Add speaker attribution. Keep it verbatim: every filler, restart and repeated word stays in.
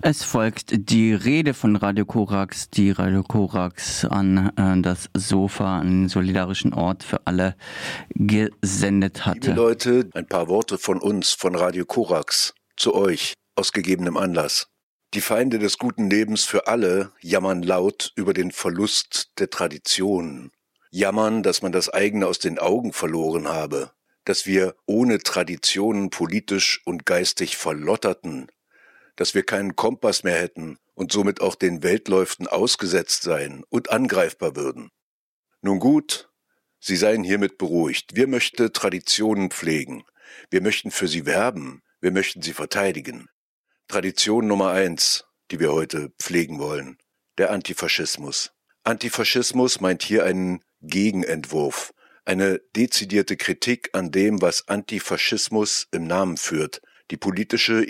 Speaker 1: Es folgt die Rede von Radio Korax, die Radio Korax an äh, das Sofa, einen solidarischen Ort für alle, gesendet hatte.
Speaker 2: Liebe Leute, ein paar Worte von uns, von Radio Korax, zu euch, aus gegebenem Anlass. Die Feinde des guten Lebens für alle jammern laut über den Verlust der Traditionen. Jammern, dass man das eigene aus den Augen verloren habe, dass wir ohne Traditionen politisch und geistig verlotterten, dass wir keinen Kompass mehr hätten und somit auch den Weltläuften ausgesetzt seien und angreifbar würden. Nun gut, Sie seien hiermit beruhigt. Wir möchten Traditionen pflegen. Wir möchten für sie werben. Wir möchten sie verteidigen. Tradition Nummer eins, die wir heute pflegen wollen, der Antifaschismus. Antifaschismus meint hier einen Gegenentwurf, eine dezidierte Kritik an dem, was Antifaschismus im Namen führt, die politische